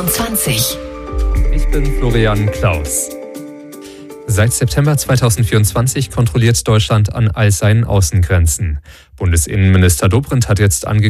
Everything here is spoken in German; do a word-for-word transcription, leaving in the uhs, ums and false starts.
zwanzig. Ich bin Florian Klaus. Seit September zweitausendvierundzwanzig kontrolliert Deutschland an all seinen Außengrenzen. Bundesinnenminister Dobrindt hat jetzt angekündigt,